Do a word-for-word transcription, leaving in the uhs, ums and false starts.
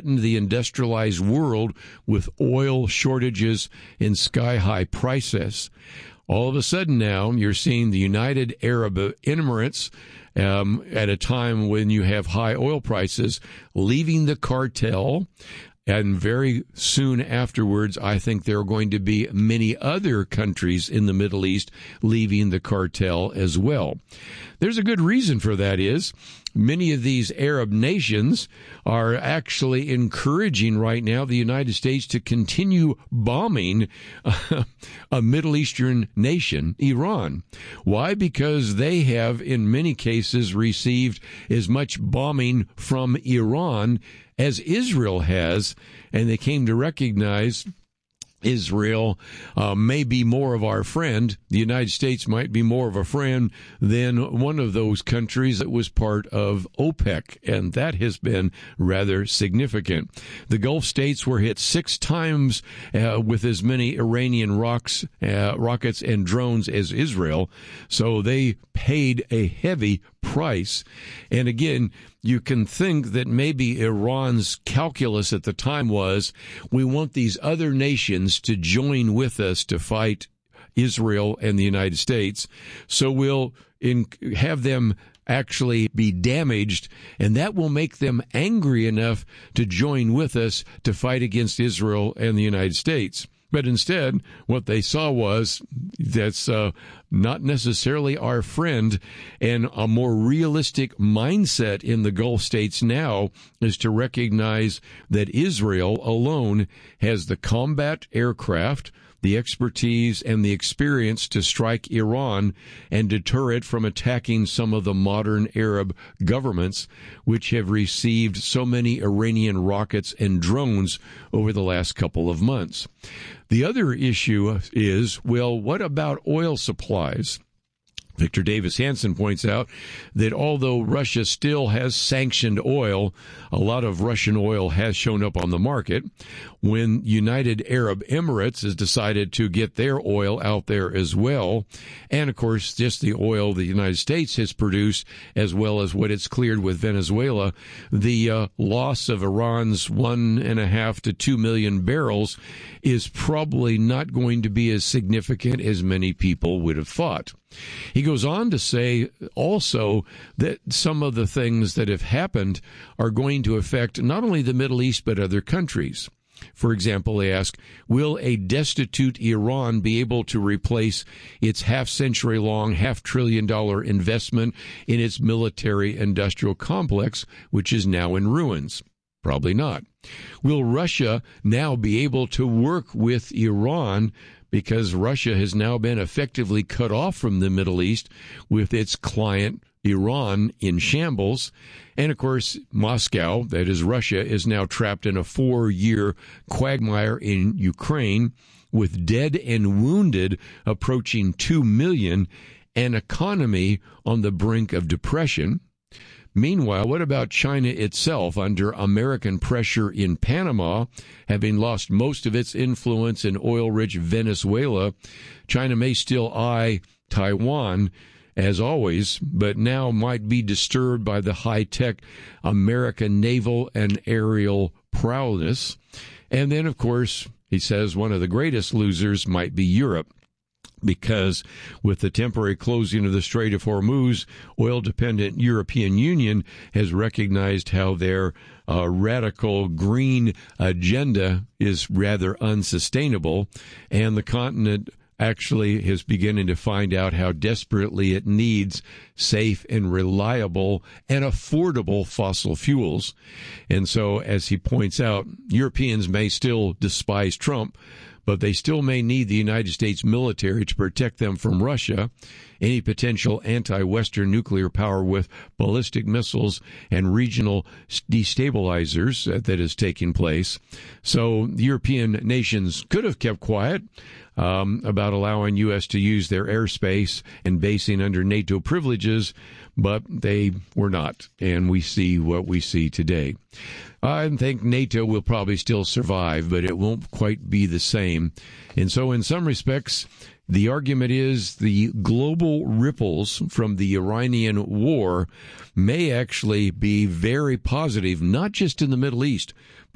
threatened the industrialized world with oil shortages and sky-high prices. All of a sudden now, you're seeing the United Arab Emirates, um, at a time when you have high oil prices, leaving the cartel. And very soon afterwards, I think there are going to be many other countries in the Middle East leaving the cartel as well. There's a good reason for that is many of these Arab nations are actually encouraging right now the United States to continue bombing uh, a Middle Eastern nation, Iran. Why? Because they have, in many cases, received as much bombing from Iran as Israel has, and they came to recognize Israel uh, may be more of our friend. The United States might be more of a friend than one of those countries that was part of OPEC, and that has been rather significant. The Gulf states were hit six times uh, with as many Iranian rocks, uh, rockets and drones as Israel, so they paid a heavy price. And again, you can think that maybe Iran's calculus at the time was, we want these other nations to join with us to fight Israel and the United States, so we'll in, have them actually be damaged, and that will make them angry enough to join with us to fight against Israel and the United States. But instead, what they saw was that's uh, not necessarily our friend, and a more realistic mindset in the Gulf states now is to recognize that Israel alone has the combat aircraft, the expertise, and the experience to strike Iran and deter it from attacking some of the modern Arab governments, which have received so many Iranian rockets and drones over the last couple of months. The other issue is, well, what about oil supplies? Victor Davis Hanson points out that although Russia still has sanctioned oil, a lot of Russian oil has shown up on the market. When United Arab Emirates has decided to get their oil out there as well, and of course just the oil the United States has produced, as well as what it's cleared with Venezuela, the uh, loss of Iran's one and a half to two million barrels is probably not going to be as significant as many people would have thought. He goes on to say also that some of the things that have happened are going to affect not only the Middle East but other countries. For example, they ask, will a destitute Iran be able to replace its half-century-long, half-trillion-dollar investment in its military-industrial complex, which is now in ruins? Probably not. Will Russia now be able to work with Iran, because Russia has now been effectively cut off from the Middle East with its client Iran in shambles? And of course, Moscow, that is Russia, is now trapped in a four-year quagmire in Ukraine with dead and wounded approaching two million, an economy on the brink of depression. Meanwhile, what about China itself under American pressure in Panama? Having lost most of its influence in oil-rich Venezuela, China may still eye Taiwan, as always, but now might be disturbed by the high-tech American naval and aerial prowess. And then, of course, he says one of the greatest losers might be Europe, because with the temporary closing of the Strait of Hormuz, oil-dependent European Union has recognized how their uh, radical green agenda is rather unsustainable, and the continent actually is beginning to find out how desperately it needs safe and reliable and affordable fossil fuels. And so, as he points out, Europeans may still despise Trump, but they still may need the United States military to protect them from Russia, any potential anti-Western nuclear power with ballistic missiles and regional destabilizers that is taking place. So the European nations could have kept quiet um, about allowing U S to use their airspace and basing under NATO privileges, but they were not, and we see what we see today. I think NATO will probably still survive, but it won't quite be the same. And so in some respects, the argument is the global ripples from the Iranian war may actually be very positive, not just in the Middle East,